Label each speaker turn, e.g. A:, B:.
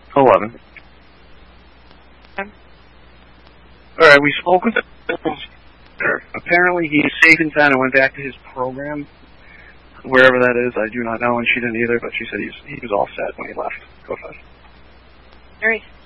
A: 11. Alright, we spoke with him. Apparently he's safe and sound and went back to his program. Wherever that is, I do not know, and she didn't either, but she said he was all set when he left. Go ahead.
B: Very